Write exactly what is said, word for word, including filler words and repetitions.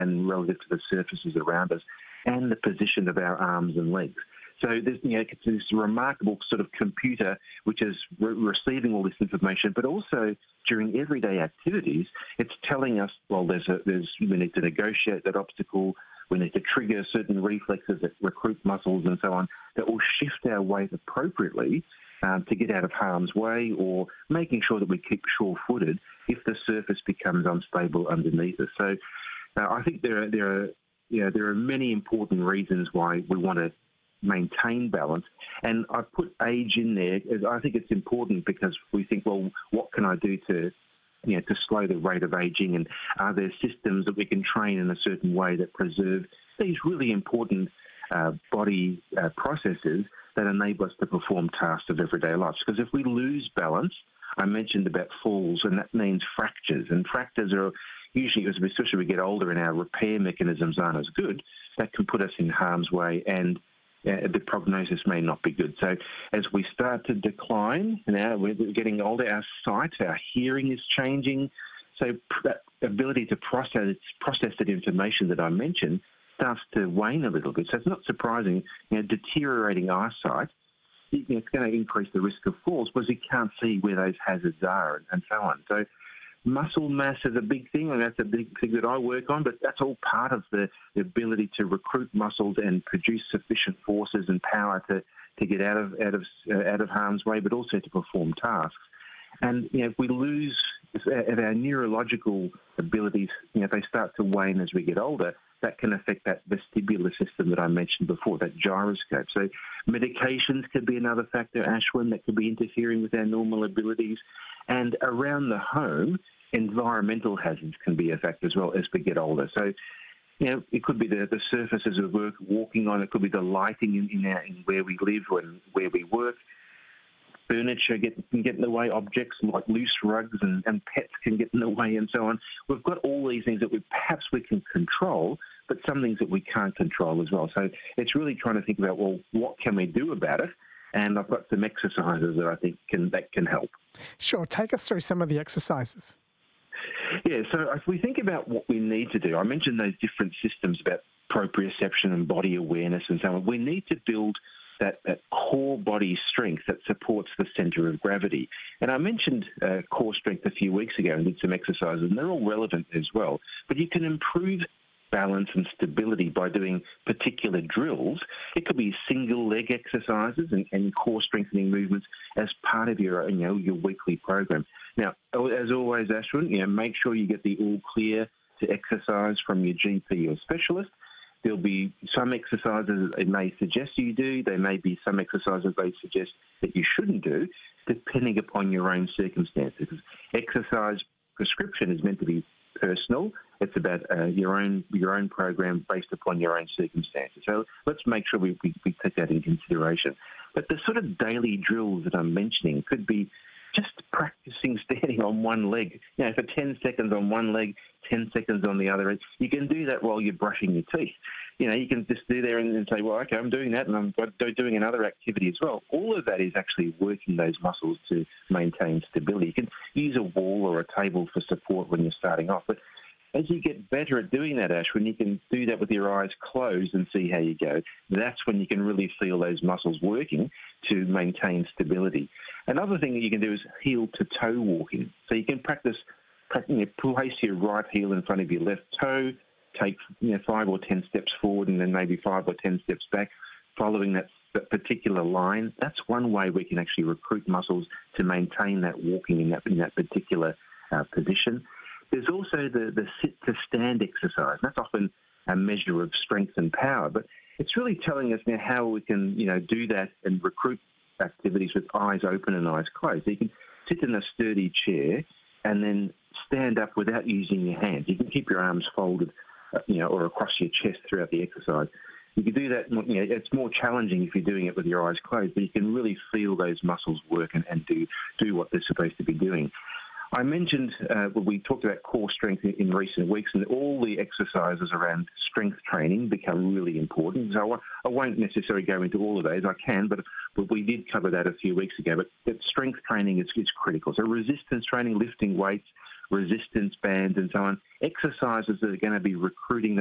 and relative to the surfaces around us and the position of our arms and legs. So there's, you know, it's this remarkable sort of computer which is re- receiving all this information, but also during everyday activities, it's telling us, well, there's a, there's we need to negotiate that obstacle, we need to trigger certain reflexes that recruit muscles and so on that will shift our weight appropriately um, to get out of harm's way, or making sure that we keep sure-footed if the surface becomes unstable underneath us. So uh, I think there are, there are, you know, there are many important reasons why we want to maintain balance. And I put age in there as I think it's important because we think, well, what can I do to, you know, to slow the rate of aging? And are there systems that we can train in a certain way that preserve these really important uh, body uh, processes that enable us to perform tasks of everyday life? Because if we lose balance, I mentioned about falls, and that means fractures. And fractures are usually, especially as we get older and our repair mechanisms aren't as good, that can put us in harm's way, and uh, the prognosis may not be good. So as we start to decline, now we're getting older, our sight, our hearing is changing. So that ability to process, process that information that I mentioned starts to wane a little bit. So it's not surprising, you know, deteriorating eyesight, you know, it's going to increase the risk of falls because you can't see where those hazards are and, and so on. So muscle mass is a big thing, and that's a big thing that I work on, but that's all part of the, the ability to recruit muscles and produce sufficient forces and power to, to get out of out of uh, out of harm's way, but also to perform tasks. And you know, if we lose if our neurological abilities, you know, if they start to wane as we get older, that can affect that vestibular system that I mentioned before, that gyroscope. So medications could be another factor, Ashwin, that could be interfering with our normal abilities. And around the home, environmental hazards can be a factor as well as we get older. So, you know, it could be the, the surfaces of work walking on, it could be the lighting in, in, our, in where we live and where we work. Furniture get, can get in the way, objects like loose rugs and, and pets can get in the way and so on. We've got all these things that we perhaps we can control, but some things that we can't control as well. So it's really trying to think about, well, what can we do about it? And I've got some exercises that I think can that can help. Sure. Take us through some of the exercises. Yeah, so if we think about what we need to do, I mentioned those different systems about proprioception and body awareness and so on. We need to build that, that core body strength that supports the centre of gravity. And I mentioned uh, core strength a few weeks ago and did some exercises, and they're all relevant as well. But you can improve balance and stability by doing particular drills. It could be single leg exercises and, and core strengthening movements as part of your, you know, your weekly program. Now, as always, Ashwin, you know, make sure you get the all clear to exercise from your G P or specialist. There'll be some exercises it may suggest you do. There may be some exercises they suggest that you shouldn't do, depending upon your own circumstances. Exercise prescription is meant to be personal. It's about uh, your own your own program based upon your own circumstances. So let's make sure we, we, we take that in consideration. But the sort of daily drills that I'm mentioning could be just practicing standing on one leg. You know, for ten seconds on one leg, ten seconds on the other. You can do that while you're brushing your teeth. You know, you can just do there and, and say, well, okay, I'm doing that and I'm doing another activity as well. All of that is actually working those muscles to maintain stability. You can use a wall or a table for support when you're starting off. But as you get better at doing that, Ashwin, you can do that with your eyes closed and see how you go. That's when you can really feel those muscles working to maintain stability. Another thing that you can do is heel-to-toe walking. So you can practice, you know, place your right heel in front of your left toe, take, you know, five or ten steps forward and then maybe five or ten steps back, following that, that particular line. That's one way we can actually recruit muscles to maintain that walking in that, in that particular uh, position. There's also the, the sit-to-stand exercise. That's often a measure of strength and power, but it's really telling us now how we can, you know, do that and recruit activities with eyes open and eyes closed. So you can sit in a sturdy chair and then stand up without using your hands. You can keep your arms folded, uh, you know, or across your chest throughout the exercise. You can do that, you know, it's more challenging if you're doing it with your eyes closed, but you can really feel those muscles work and, and do, do what they're supposed to be doing. I mentioned, uh, well, we talked about core strength in, in recent weeks, and all the exercises around strength training become really important. So I, I won't necessarily go into all of those. I can, but, but we did cover that a few weeks ago. But, but strength training is, is critical. So resistance training, lifting weights, resistance bands and so on, exercises that are going to be recruiting